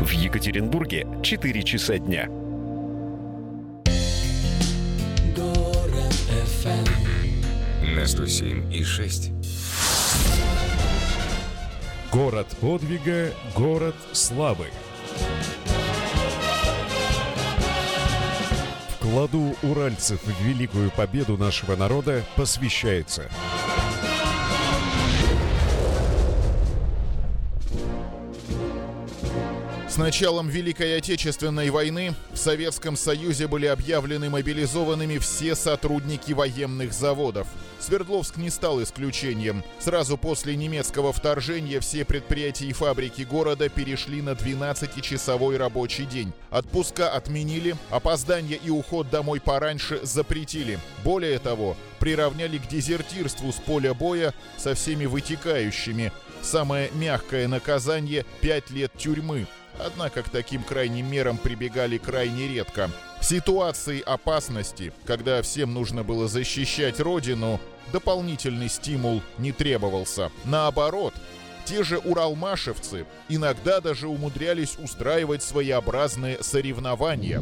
В Екатеринбурге 4 часа дня. На 107,6. Город подвига, город славы. Вкладу уральцев в великую победу нашего народа посвящается. С началом Великой Отечественной войны в Советском Союзе были объявлены мобилизованными все сотрудники военных заводов. Свердловск не стал исключением. Сразу после немецкого вторжения все предприятия и фабрики города перешли на 12-часовой рабочий день. Отпуска отменили, опоздание и уход домой пораньше запретили. Более того, приравняли к дезертирству с поля боя со всеми вытекающими. Самое мягкое наказание – 5 лет тюрьмы. Однако к таким крайним мерам прибегали крайне редко. В ситуации опасности, когда всем нужно было защищать родину, дополнительный стимул не требовался. Наоборот, те же уралмашевцы иногда даже умудрялись устраивать своеобразные соревнования.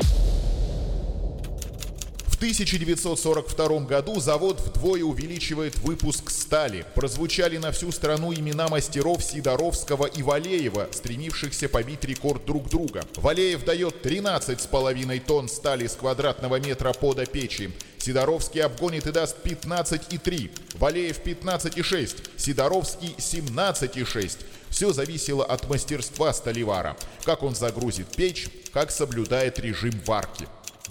В 1942 году завод вдвое увеличивает выпуск стали. Прозвучали на всю страну имена мастеров Сидоровского и Валеева, стремившихся побить рекорд друг друга. Валеев дает 13,5 тонн стали с квадратного метра пода печи. Сидоровский обгонит и даст 15,3. Валеев 15,6. Сидоровский 17,6. Все зависело от мастерства сталевара. Как он загрузит печь, как соблюдает режим варки.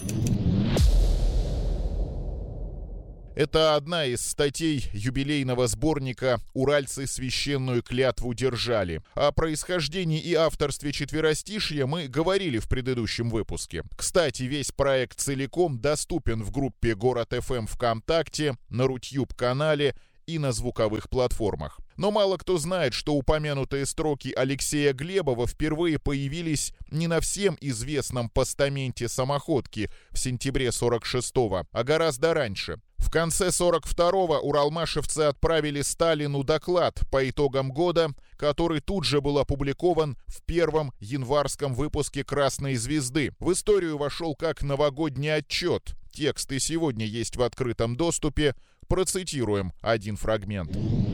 Это одна из статей юбилейного сборника «Уральцы священную клятву держали». О происхождении и авторстве четверостишья мы говорили в предыдущем выпуске. Кстати, весь проект целиком доступен в группе «Город ФМ» ВКонтакте, на Рутюб-канале и на звуковых платформах. Но мало кто знает, что упомянутые строки Алексея Глебова впервые появились не на всем известном постаменте самоходки в сентябре 46-го, а гораздо раньше. В конце 42-го уралмашевцы отправили Сталину доклад по итогам года, который тут же был опубликован в первом январском выпуске «Красной звезды». В историю вошел как новогодний отчет. Текст и сегодня есть в открытом доступе. Процитируем один фрагмент.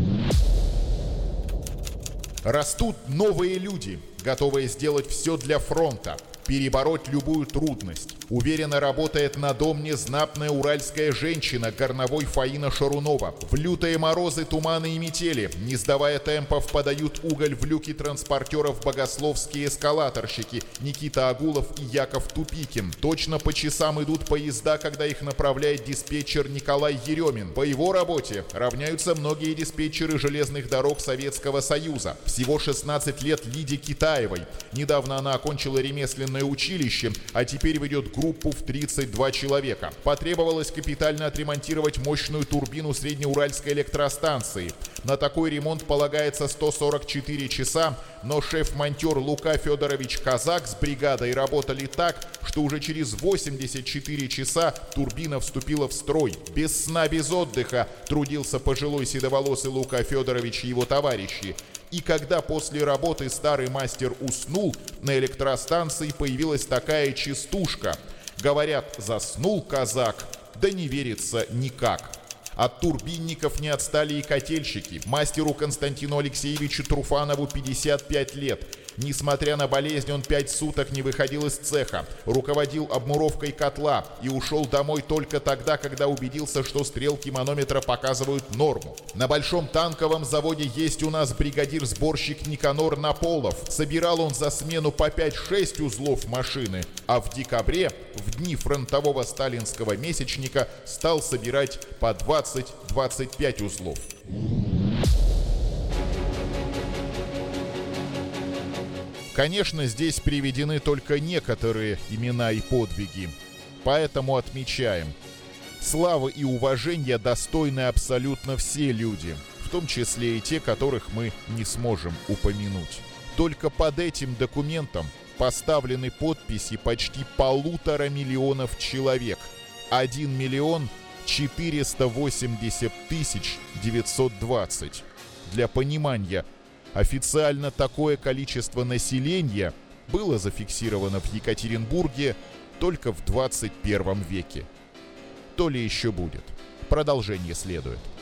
«Растут новые люди, готовые сделать все для фронта, перебороть любую трудность. Уверенно работает на домне знатная уральская женщина, горновой Фаина Шарунова. В лютые морозы, туманы и метели, не сдавая темпов, подают уголь в люки транспортеров богословские эскалаторщики Никита Агулов и Яков Тупикин. Точно по часам идут поезда, когда их направляет диспетчер Николай Еремин. По его работе равняются многие диспетчеры железных дорог Советского Союза. Всего 16 лет Лиде Китаевой. Недавно она окончила ремесленное училище, а теперь ведет группу в 32 человека. Потребовалось капитально отремонтировать мощную турбину среднеуральской электростанции. На такой ремонт полагается 144 часа, но шеф-монтер Лука Федорович Казак с бригадой работали так, что уже через 84 часа турбина вступила в строй. Без сна, без отдыха трудился пожилой седоволосый Лука Федорович и его товарищи. И когда после работы старый мастер уснул, на электростанции появилась такая частушка. Говорят, заснул казак, да не верится никак. От турбинников не отстали и котельщики. Мастеру Константину Алексеевичу Труфанову 55 лет. Несмотря на болезнь, он 5 суток не выходил из цеха, руководил обмуровкой котла и ушел домой только тогда, когда убедился, что стрелки манометра показывают норму. На Большом танковом заводе есть у нас бригадир-сборщик Никанор Наполов. Собирал он за смену по 5-6 узлов машины, а в декабре, в дни фронтового сталинского месячника, стал собирать по 20-25 узлов. Конечно, здесь приведены только некоторые имена и подвиги, поэтому отмечаем. Славы и уважения достойны абсолютно все люди, в том числе и те, которых мы не сможем упомянуть. Только под этим документом поставлены подписи почти 1,5 миллиона человек. 1 миллион 480 тысяч 920. Для понимания, официально такое количество населения было зафиксировано в Екатеринбурге только в 21 веке. То ли еще будет. Продолжение следует.